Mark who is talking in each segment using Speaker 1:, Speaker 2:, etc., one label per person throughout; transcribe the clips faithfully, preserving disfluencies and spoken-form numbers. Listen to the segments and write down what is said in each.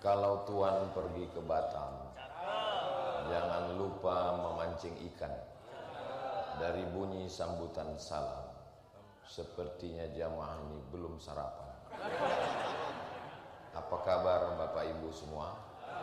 Speaker 1: Kalau tuan pergi ke Batam, jangan lupa memancing ikan. Dari bunyi sambutan salam, sepertinya jamaah ini belum sarapan. Apa kabar Bapak Ibu semua?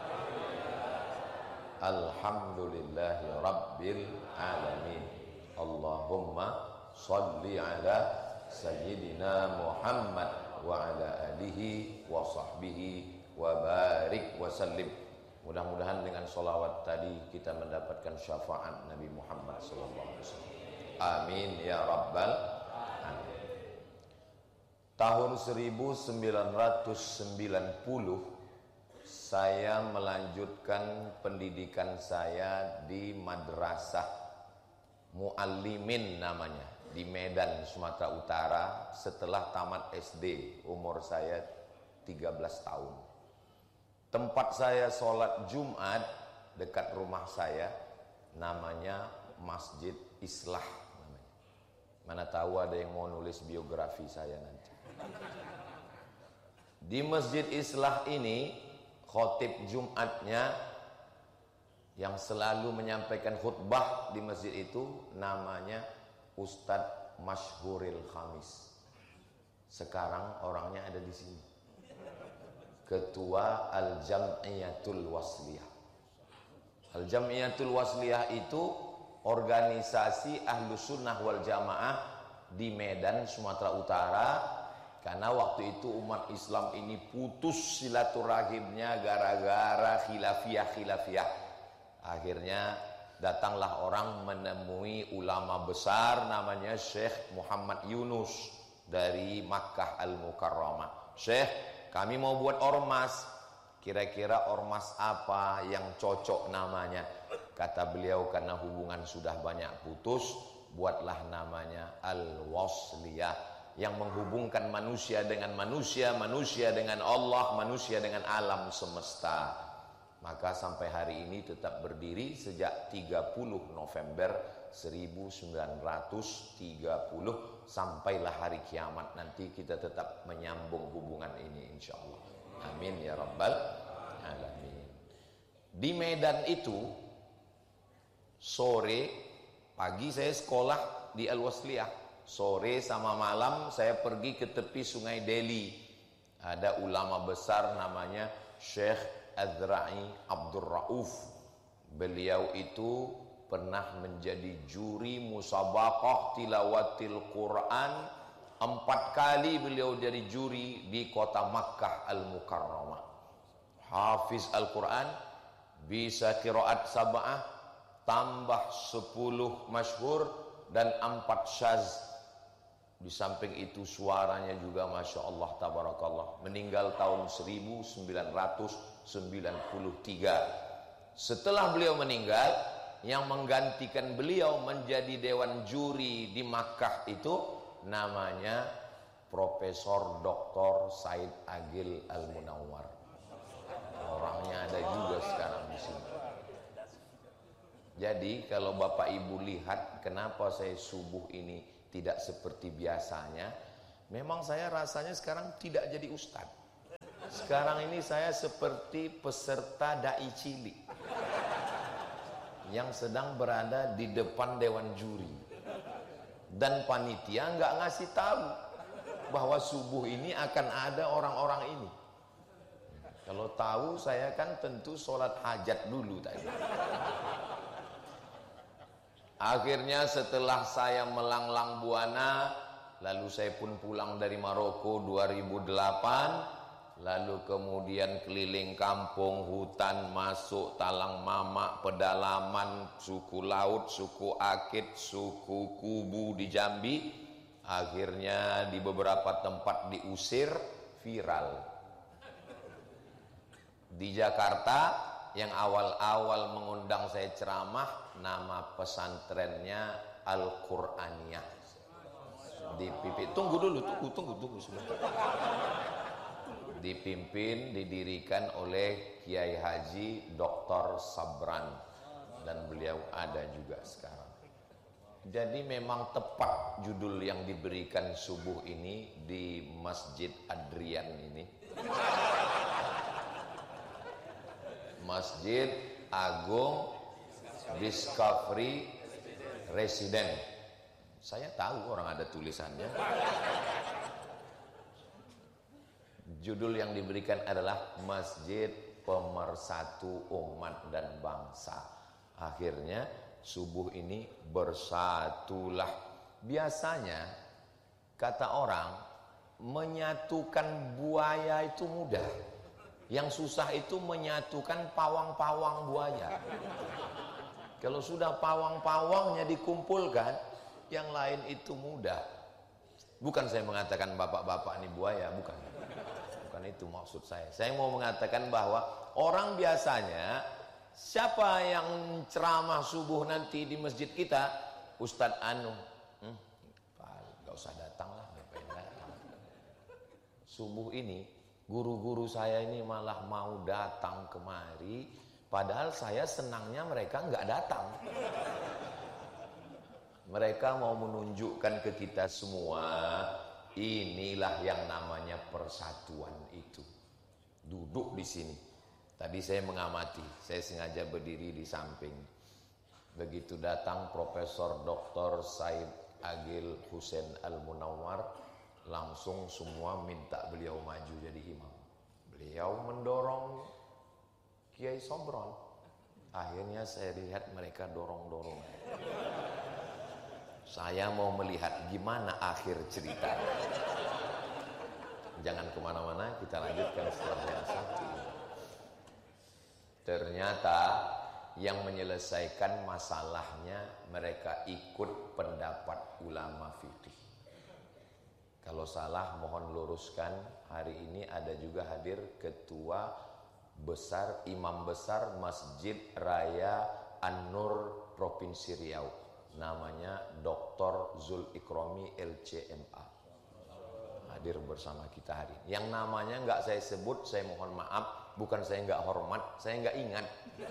Speaker 1: Alhamdulillahi Rabbil Alamin. Allahumma salli ala Sayyidina Muhammad wa ala alihi wa sahbihi wa barik wa sallim. Mudah-mudahan dengan sholawat tadi kita mendapatkan syafaat Nabi Muhammad sallallahu alaihi wasallam. Amin ya rabbal alamin. Tahun seribu sembilan ratus sembilan puluh saya melanjutkan pendidikan saya di madrasah Muallimin namanya, di Medan, Sumatera Utara. Setelah tamat S D, umur saya tiga belas tahun. Tempat saya sholat Jumat dekat rumah saya namanya Masjid Islah namanya. Mana tahu ada yang mau nulis biografi saya nanti. Di Masjid Islah ini khotib Jumatnya yang selalu menyampaikan khutbah di masjid itu namanya Ustadz Masyhuril Khamis. Sekarang orangnya ada di sini. Ketua Al-Jam'iyatul Wasliyah. Al-Jam'iyatul Wasliyah itu organisasi Ahlus Sunnah wal Jamaah di Medan, Sumatera Utara. Karena waktu itu umat Islam ini putus silaturahimnya gara-gara khilafiyah-khilafiyah. Akhirnya datanglah orang menemui ulama besar namanya Syekh Muhammad Yunus dari Makkah Al-Mukarramah. Syekh, kami mau buat ormas, kira-kira ormas apa yang cocok namanya? Kata beliau, karena hubungan sudah banyak putus, buatlah namanya Al-Wasliyah, yang menghubungkan manusia dengan manusia, manusia dengan Allah, manusia dengan alam semesta. Maka sampai hari ini tetap berdiri sejak tiga puluh November seribu sembilan ratus tiga puluh sampailah hari kiamat nanti kita tetap menyambung hubungan ini insyaallah. Amin ya rabbal alamin. Di Medan itu sore, pagi saya sekolah di Al-Wasliyah, sore sama malam saya pergi ke tepi Sungai Deli. Ada ulama besar namanya Syekh Azra'i Abdur Rauf. Beliau itu pernah menjadi juri musabaqah tilawatil Quran. Empat kali beliau jadi juri di kota Makkah Al-Mukarramah. Hafiz Al-Quran, bisa qiraat sab'ah, tambah sepuluh masyhur dan empat syaz. Di samping itu suaranya juga Masya Allah tabarakallah. Meninggal tahun seribu sembilan ratus sembilan puluh tiga. Setelah beliau meninggal, yang menggantikan beliau menjadi dewan juri di Makkah itu namanya Profesor Doktor Said Agil Al-Munawwar. Orangnya ada juga sekarang di sini. Jadi kalau Bapak Ibu lihat kenapa saya subuh ini tidak seperti biasanya, memang saya rasanya sekarang tidak jadi ustadz. Sekarang ini saya seperti peserta dai cilik yang sedang berada di depan dewan juri, dan panitia nggak ngasih tahu bahwa subuh ini akan ada orang-orang ini. Kalau tahu saya kan tentu sholat hajat dulu tadi. Akhirnya setelah saya melanglang buana, lalu saya pun pulang dari Maroko dua ribu delapan, lalu kemudian keliling kampung, hutan, masuk Talang Mamak, pedalaman, suku Laut, suku Akit, suku Kubu di Jambi. Akhirnya di beberapa tempat diusir, viral. Di Jakarta yang awal-awal mengundang saya ceramah, nama pesantrennya Al-Qur'aniyah. Dipimpin, tunggu dulu, tunggu, tunggu, tunggu sebentar. Dipimpin, didirikan oleh Kiai Haji Doktor Sabran, dan beliau ada juga sekarang. Jadi memang tepat judul yang diberikan subuh ini di Masjid Adrian ini. Masjid Agung Discovery Resident. Saya tahu orang ada tulisannya. Judul yang diberikan adalah Masjid Pemersatu Umat dan Bangsa. Akhirnya subuh ini bersatulah. Biasanya kata orang menyatukan buaya itu mudah. Yang susah itu menyatukan pawang-pawang buaya. Kalau sudah pawang-pawangnya dikumpulkan, yang lain itu mudah. Bukan saya mengatakan bapak-bapak ini buaya, bukan. Bukan itu maksud saya. Saya mau mengatakan bahwa orang biasanya, siapa yang ceramah subuh nanti di masjid kita, Ustadz Anu, hmm, gak usah datang lah, ngapain datang. Subuh ini, guru-guru saya ini malah mau datang kemari, padahal saya senangnya mereka nggak datang. Mereka mau menunjukkan ke kita semua, inilah yang namanya persatuan itu. Duduk di sini. Tadi saya mengamati, saya sengaja berdiri di samping. Begitu datang Profesor Doktor Said Agil Hussein Al-Munawwar, langsung semua minta beliau maju jadi imam. Beliau mendorong Kiai Sobron. Akhirnya saya lihat mereka dorong-dorong. Saya mau melihat gimana akhir cerita. Jangan kemana-mana, kita lanjutkan setelah yang satu. Ternyata yang menyelesaikan masalahnya mereka ikut pendapat ulama fikih. Kalau salah mohon luruskan. Hari ini ada juga hadir ketua besar, imam besar Masjid Raya An-Nur Provinsi Riau. Namanya Doktor Zul Ikromi L C M A. Hadir bersama kita hari ini. Yang namanya nggak saya sebut, saya mohon maaf. Bukan saya nggak hormat, saya nggak ingat.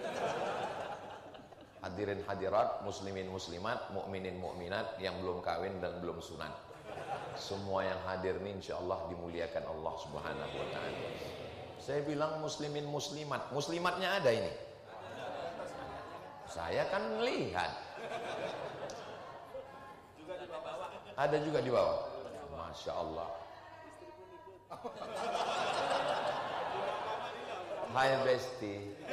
Speaker 1: Hadirin hadirat, muslimin muslimat, mukminin mukminat yang belum kawin dan belum sunat. Semua yang hadir ini insya Allah dimuliakan Allah Subhanahu wa ta'ala. Saya bilang muslimin muslimat. Muslimatnya ada ini? Saya kan melihat. Ada juga di bawah. Masya Allah. Hai Besti.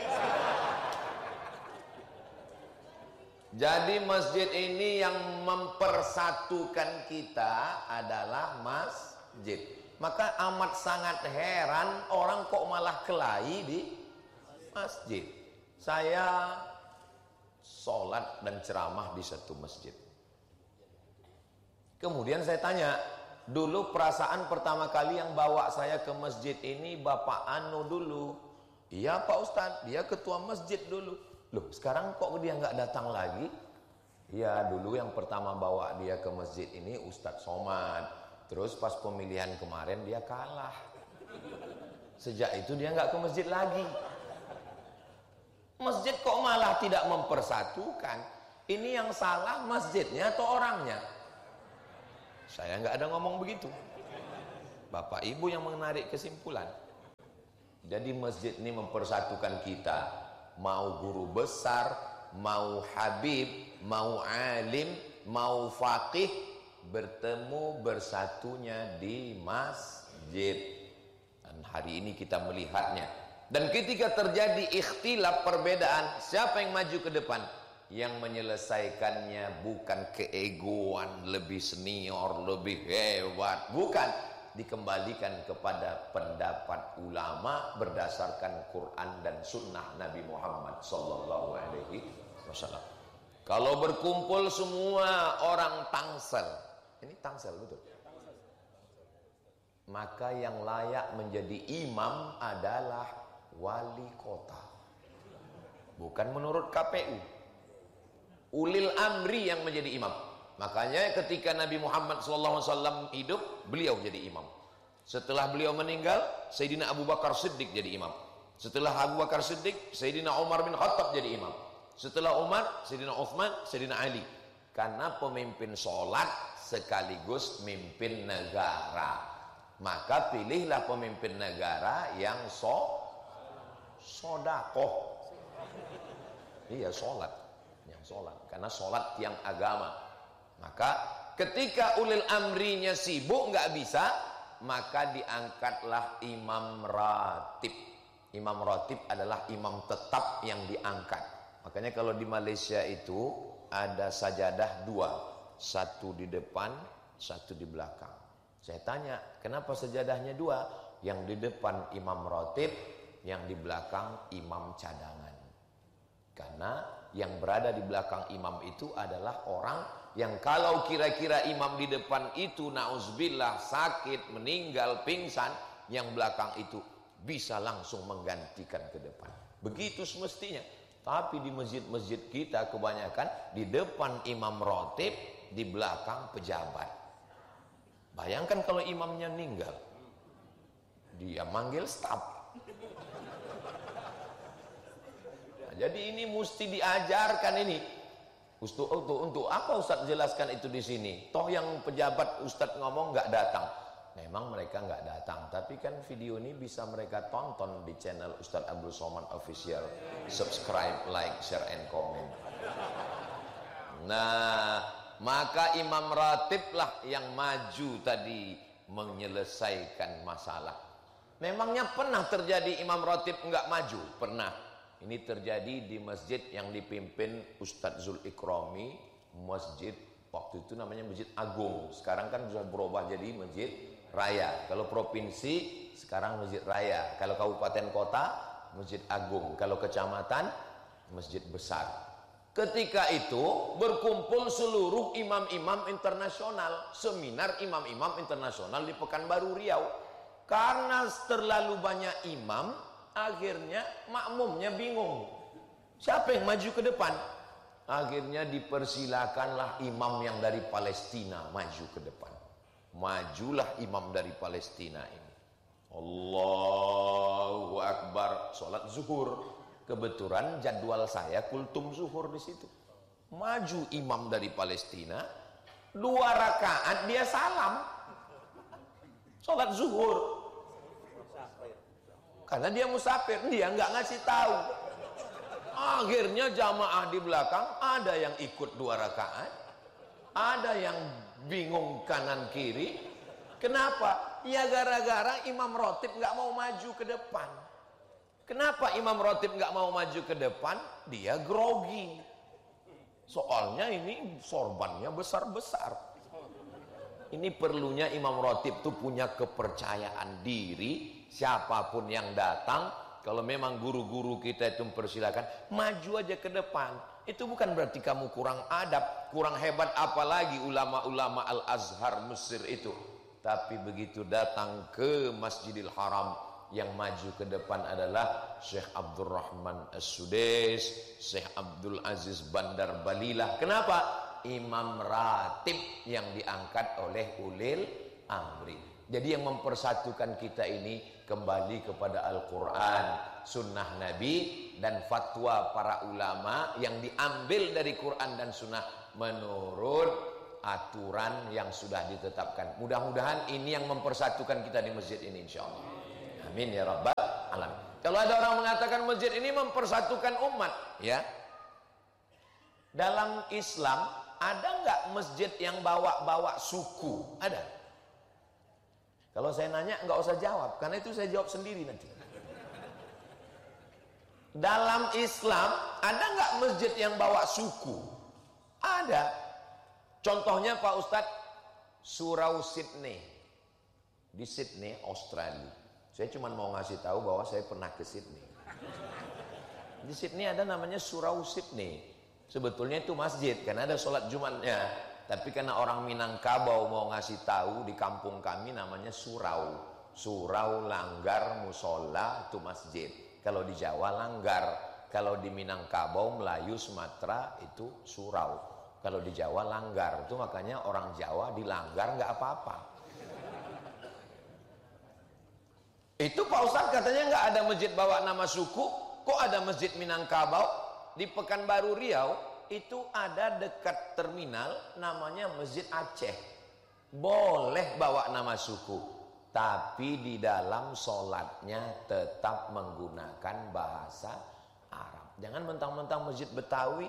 Speaker 1: Jadi masjid ini yang mempersatukan kita adalah masjid. Maka amat sangat heran orang kok malah kelahi di masjid. Saya sholat dan ceramah di satu masjid. Kemudian saya tanya, dulu perasaan pertama kali yang bawa saya ke masjid ini Bapak Anu dulu. Iya Pak Ustadz, dia ketua masjid dulu. Loh sekarang kok dia nggak datang lagi? Iya dulu yang pertama bawa dia ke masjid ini Ustadz Somad. Terus pas pemilihan kemarin dia kalah. Sejak itu dia nggak ke masjid lagi. Masjid kok malah tidak mempersatukan? Ini yang salah masjidnya atau orangnya? Saya nggak ada ngomong begitu. Bapak Ibu yang menarik kesimpulan. Jadi masjid ini mempersatukan kita. Mau guru besar, mau habib, mau alim, mau faqih, bertemu bersatunya di masjid. Dan hari ini kita melihatnya. Dan ketika terjadi ikhtilaf perbedaan, siapa yang maju ke depan? Yang menyelesaikannya bukan keegoan, lebih senior, lebih hebat, bukan. Dikembalikan kepada pendapat ulama berdasarkan Quran dan Sunnah Nabi Muhammad Sallallahu Alaihi Wasallam. Kalau berkumpul semua orang tangsel, ini tangsel betul. Maka yang layak menjadi imam adalah wali kota, bukan menurut K P U. Ulil amri yang menjadi imam. Makanya ketika Nabi Muhammad shallallahu alaihi wasallam hidup, beliau jadi imam. Setelah beliau meninggal, Sayyidina Abu Bakar Siddiq jadi imam. Setelah Abu Bakar Siddiq, Sayyidina Umar bin Khattab jadi imam. Setelah Umar, Sayyidina Uthman, Sayyidina Ali. Karena pemimpin sholat sekaligus mimpin negara. Maka pilihlah pemimpin negara yang so sodakoh. Iya, sholat, yang sholat, karena sholat yang agama. Maka ketika ulil amrinya sibuk nggak bisa, maka diangkatlah imam ratib. Imam ratib adalah imam tetap yang diangkat. Makanya kalau di Malaysia itu ada sajadah dua, satu di depan, satu di belakang. Saya tanya, kenapa sajadahnya dua? Yang di depan imam ratib, yang di belakang imam cadangan. Karena yang berada di belakang imam itu adalah orang yang kalau kira-kira imam di depan itu na'udzubillah sakit, meninggal, pingsan, yang belakang itu bisa langsung menggantikan ke depan. Begitu semestinya. Tapi di masjid-masjid kita kebanyakan di depan imam ratib, di belakang pejabat. Bayangkan kalau imamnya meninggal, dia manggil staf. Nah, jadi ini mesti diajarkan ini. Untuk, untuk, untuk apa Ustadz jelaskan itu di sini? Toh yang pejabat Ustadz ngomong nggak datang. Memang mereka nggak datang, tapi kan video ini bisa mereka tonton di channel Ustadz Abdul Somad Official. Subscribe, like, share, and comment. Nah, maka imam ratib lah yang maju tadi menyelesaikan masalah. Memangnya pernah terjadi imam ratib nggak maju? Pernah. Ini terjadi di masjid yang dipimpin Ustadz Zul Ikrami, masjid waktu itu namanya Masjid Agung. Sekarang kan sudah berubah jadi Masjid Raya. Kalau provinsi sekarang Masjid Raya. Kalau kabupaten kota Masjid Agung. Kalau kecamatan Masjid Besar. Ketika itu berkumpul seluruh imam-imam internasional, seminar imam-imam internasional di Pekanbaru Riau. Karena terlalu banyak imam, akhirnya makmumnya bingung. Siapa yang maju ke depan? Akhirnya dipersilakanlah imam yang dari Palestina maju ke depan. Majulah imam dari Palestina ini. Allahu Akbar, sholat zuhur. Kebetulan jadwal saya kultum zuhur di situ. Maju imam dari Palestina, dua rakaat dia salam. Sholat zuhur. Karena dia musafir, dia nggak ngasih tahu. Akhirnya jamaah di belakang ada yang ikut dua rakaat, ada yang bingung kanan kiri. Kenapa? Ya gara-gara imam ratib nggak mau maju ke depan. Kenapa imam ratib nggak mau maju ke depan? Dia grogi. Soalnya ini sorbannya besar-besar. Ini perlunya imam ratib tuh punya kepercayaan diri. Siapapun yang datang, kalau memang guru-guru kita itu mempersilakan, maju aja ke depan. Itu bukan berarti kamu kurang adab, kurang hebat, apalagi ulama-ulama Al-Azhar Mesir itu. Tapi begitu datang ke Masjidil Haram, yang maju ke depan adalah Syekh Abdurrahman As-Sudais, Syekh Abdul Aziz Bandar Balilah. Kenapa? Imam ratib yang diangkat oleh ulil amri. Jadi yang mempersatukan kita ini kembali kepada Al-Quran, sunnah Nabi, dan fatwa para ulama yang diambil dari Quran dan sunnah menurut aturan yang sudah ditetapkan. Mudah-mudahan ini yang mempersatukan kita di masjid ini, insya Allah. Amin ya rabbal alamin. Kalau ada orang mengatakan masjid ini mempersatukan umat, ya, dalam Islam ada nggak masjid yang bawa-bawa suku? Ada. Kalau saya nanya nggak usah jawab, karena itu saya jawab sendiri nanti. Dalam Islam ada nggak masjid yang bawa suku? Ada. Contohnya Pak Ustadz, Surau Sydney, di Sydney, Australia. Saya cuma mau ngasih tahu bahwa saya pernah ke Sydney. Di Sydney ada namanya Surau Sydney. Sebetulnya itu masjid, karena ada sholat Jumatnya. Tapi karena orang Minangkabau mau ngasih tahu, di kampung kami namanya surau. Surau, langgar, musola, itu masjid. Kalau di Jawa langgar, kalau di Minangkabau, Melayu, Sumatera itu surau. Kalau di Jawa langgar, itu makanya orang Jawa di langgar nggak apa-apa. Itu Pak Ustadz katanya nggak ada masjid bawa nama suku, kok ada masjid Minangkabau? Di Pekanbaru Riau itu ada dekat terminal namanya Masjid Aceh. Boleh bawa nama suku, tapi di dalam sholatnya tetap menggunakan bahasa Arab. Jangan mentang-mentang masjid Betawi,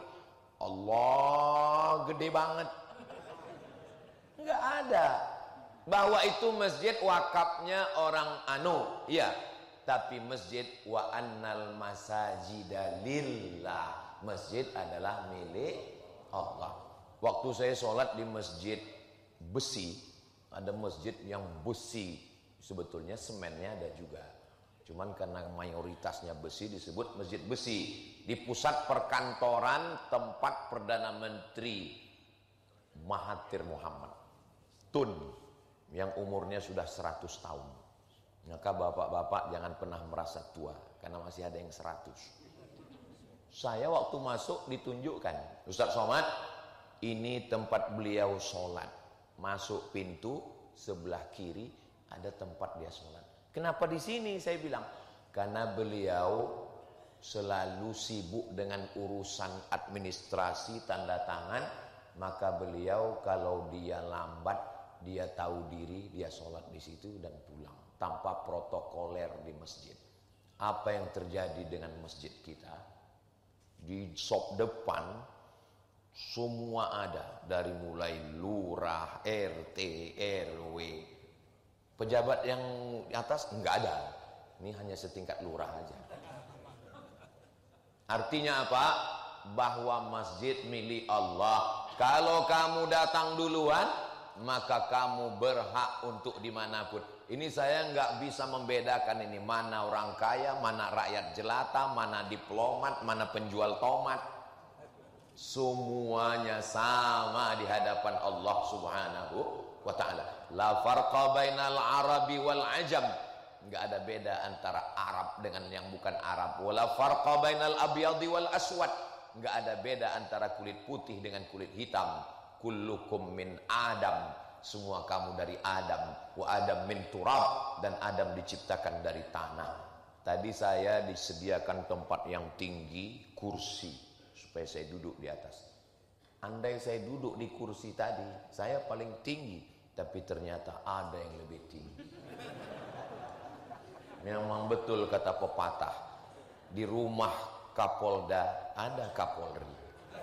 Speaker 1: Allah gede banget. Enggak ada. Bahwa itu masjid wakafnya orang anu, iya. Tapi masjid wa annal masajida lillah. Masjid adalah milik Allah. Waktu saya sholat di masjid besi, ada masjid yang besi, sebetulnya semennya ada juga. Cuman karena mayoritasnya besi disebut masjid besi. Di pusat perkantoran tempat Perdana Menteri Mahathir Muhammad Tun yang umurnya sudah seratus tahun. Maka bapak-bapak jangan pernah merasa tua karena masih ada yang seratus. Saya waktu masuk ditunjukkan, Ustaz Somad, ini tempat beliau sholat. Masuk pintu sebelah kiri ada tempat dia sholat. Kenapa di sini? Saya bilang karena beliau selalu sibuk dengan urusan administrasi tanda tangan, maka beliau kalau dia lambat, dia tahu diri, dia sholat di situ dan pulang tanpa protokoler di masjid. Apa yang terjadi dengan masjid kita? Di sop depan semua ada, dari mulai lurah, R T, R W. Pejabat yang di atas enggak ada. Ini hanya setingkat lurah aja. Artinya apa? Bahwa masjid milik Allah. Kalau kamu datang duluan, maka kamu berhak untuk dimanapun. Ini saya nggak bisa membedakan ini mana orang kaya, mana rakyat jelata, mana diplomat, mana penjual tomat. Semuanya sama di hadapan Allah Subhanahu wa ta'ala. La farqa bainal arabi wal ajam. Enggak ada beda antara Arab dengan yang bukan Arab. Wala farqa bainal abyadi wal aswad. Enggak ada beda antara kulit putih dengan kulit hitam. Kullukum min Adam. Semua kamu dari Adam. Wa Adam min turab. Dan Adam diciptakan dari tanah. Tadi saya disediakan tempat yang tinggi, kursi, supaya saya duduk di atas. Andai saya duduk di kursi tadi, saya paling tinggi, tapi ternyata ada yang lebih tinggi. Memang betul kata pepatah, di rumah Kapolda ada Kapolri.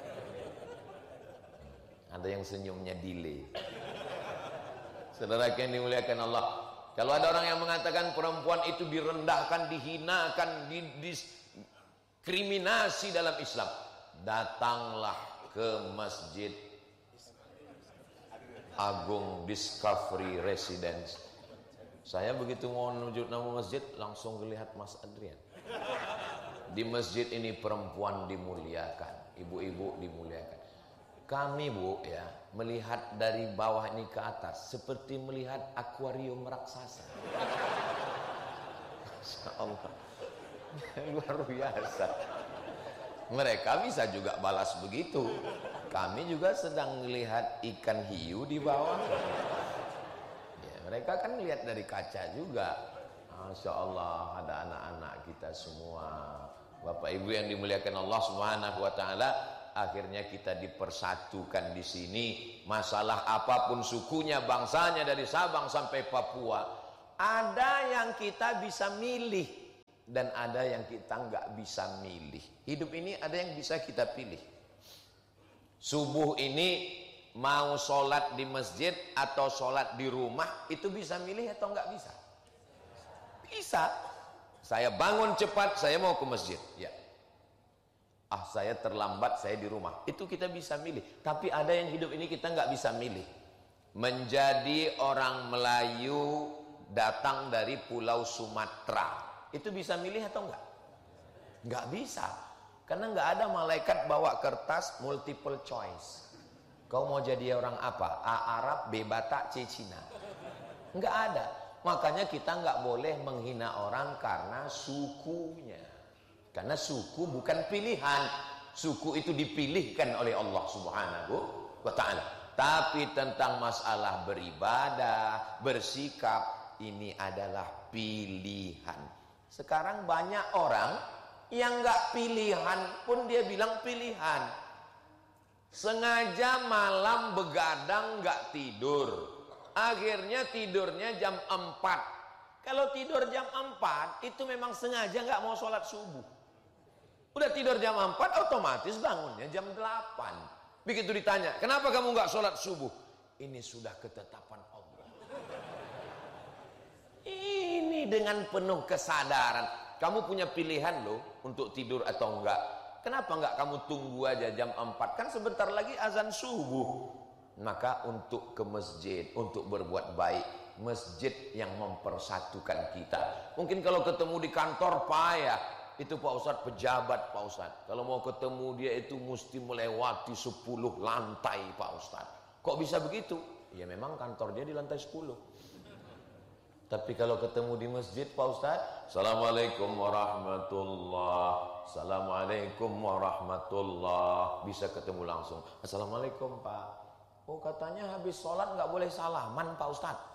Speaker 1: Ada yang senyumnya delay. Saudara yang dimuliakan Allah, kalau ada orang yang mengatakan perempuan itu direndahkan, dihinakan, didiskriminasi dalam Islam, datanglah ke Masjid Agung Discovery Residence. Saya begitu mau menuju nama masjid, langsung melihat Mas Adrian. Di masjid ini perempuan dimuliakan, ibu-ibu dimuliakan. Kami bu ya melihat dari bawah ini ke atas seperti melihat akuarium raksasa. Masya Allah, luar biasa. Mereka bisa juga balas begitu. Kami juga sedang melihat ikan hiu di bawah. Ya, mereka kan lihat dari kaca juga. Masya Allah, ada anak-anak kita semua. Bapak Ibu yang dimuliakan Allah Subhanahu wa taala, akhirnya kita dipersatukan di sini. Masalah apapun sukunya, bangsanya dari Sabang sampai Papua, ada yang kita bisa milih dan ada yang kita nggak bisa milih. Hidup ini ada yang bisa kita pilih. Subuh ini mau sholat di masjid atau sholat di rumah, itu bisa milih atau nggak bisa? Bisa. Saya bangun cepat, saya mau ke masjid. Ya. Ah, saya terlambat, saya di rumah. Itu kita bisa milih. Tapi ada yang hidup ini kita nggak bisa milih. Menjadi orang Melayu datang dari Pulau Sumatera, itu bisa milih atau enggak? Enggak bisa. Karena enggak ada malaikat bawa kertas multiple choice. Kau mau jadi orang apa? A Arab, B Batak, C Cina. Enggak ada. Makanya kita enggak boleh menghina orang karena sukunya. Karena suku bukan pilihan. Suku itu dipilihkan oleh Allah Subhanahu wa ta'ala. Tapi tentang masalah beribadah, bersikap, ini adalah pilihan. Sekarang banyak orang yang nggak pilihan pun dia bilang pilihan. Sengaja malam begadang nggak tidur, akhirnya tidurnya jam empat. Kalau tidur jam empat itu memang sengaja nggak mau sholat subuh. Udah tidur jam empat, otomatis bangunnya jam delapan. Begitu ditanya, kenapa kamu nggak sholat subuh? Ini sudah ketetapan Allah. Ini dengan penuh kesadaran. Kamu punya pilihan loh untuk tidur atau enggak. Kenapa enggak kamu tunggu aja jam empat? Kan sebentar lagi azan subuh. Maka untuk ke masjid, untuk berbuat baik, masjid yang mempersatukan kita. Mungkin kalau ketemu di kantor payah. Itu Pak Ustadz pejabat Pak Ustadz. Kalau mau ketemu dia itu mesti melewati sepuluh lantai Pak Ustadz. Kok bisa begitu? Ya memang kantor dia di lantai sepuluh. Tapi kalau ketemu di masjid Pak Ustadz, Assalamualaikum warahmatullah, Assalamualaikum warahmatullah, bisa ketemu langsung. Assalamualaikum Pak. Oh katanya habis sholat nggak boleh salaman Pak Ustadz.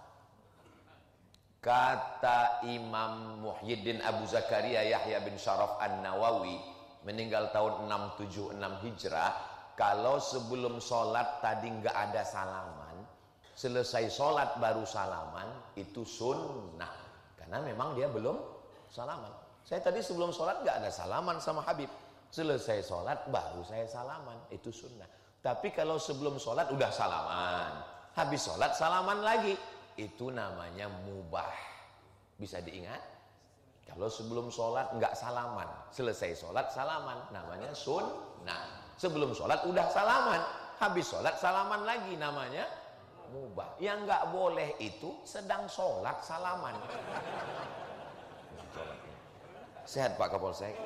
Speaker 1: Kata Imam Muhyiddin Abu Zakaria Yahya bin Syaraf An-Nawawi, meninggal tahun enam tujuh enam Hijrah, kalau sebelum sholat tadi nggak ada salaman, selesai sholat baru salaman, itu sunnah. Karena memang dia belum salaman. Saya tadi sebelum sholat nggak ada salaman sama Habib, selesai sholat baru saya salaman, itu sunnah. Tapi kalau sebelum sholat udah salaman, habis sholat salaman lagi, itu namanya mubah. Bisa diingat? Kalau sebelum sholat nggak salaman, selesai sholat salaman, namanya sunnah. Sebelum sholat udah salaman, habis sholat salaman lagi, namanya mubah. Yang nggak boleh itu sedang sholat salaman. Sehat Pak Kapolsek?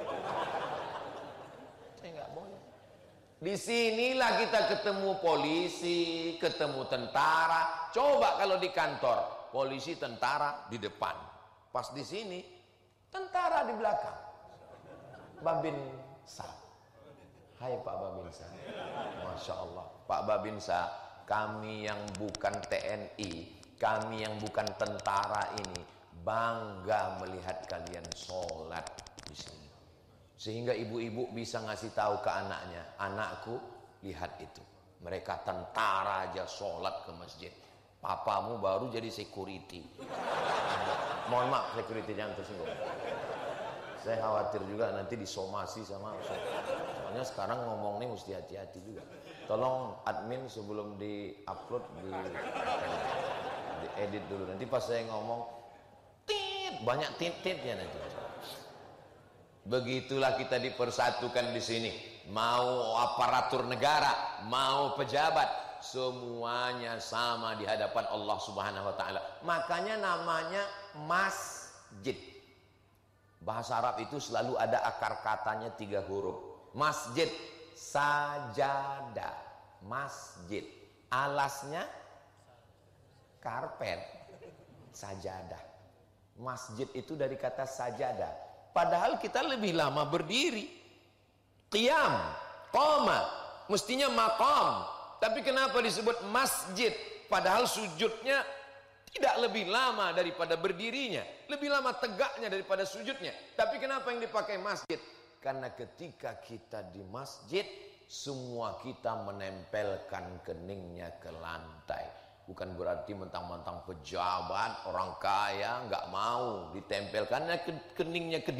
Speaker 1: Saya nggak boleh. Disinilah kita ketemu polisi, ketemu tentara. Coba kalau di kantor, polisi tentara di depan, pas di sini tentara di belakang. Babinsa, hai Pak Babinsa, masya Allah, Pak Babinsa, kami yang bukan T N I, kami yang bukan tentara ini bangga melihat kalian sholat di sini. Sehingga ibu-ibu bisa ngasih tahu ke anaknya, anakku lihat itu, mereka tentara aja sholat ke masjid, papamu baru jadi security. Mohon maaf security, jangan tersinggung. Saya khawatir juga nanti disomasi sama Ustaz. Soalnya sekarang ngomong nih mesti hati-hati juga. Tolong admin sebelum di-upload di, di edit dulu. Nanti pas saya ngomong tit, banyak tit-titnya nanti. Begitulah kita dipersatukan di sini. Mau aparatur negara, mau pejabat, semuanya sama di hadapan Allah Subhanahu wa taala. Makanya namanya masjid. Bahasa Arab itu selalu ada akar katanya tiga huruf. Masjid, sajadah, masjid. Alasnya karpet, sajadah. Masjid itu dari kata sajadah. Padahal kita lebih lama berdiri. Qiyam, qama, mestinya maqam. Tapi kenapa disebut masjid? Padahal sujudnya tidak lebih lama daripada berdirinya, lebih lama tegaknya daripada sujudnya. Tapi kenapa yang dipakai masjid? Karena ketika kita di masjid, semua kita menempelkan keningnya ke lantai. Bukan berarti mentang-mentang pejabat, orang kaya nggak mau ditempelkannya keningnya ke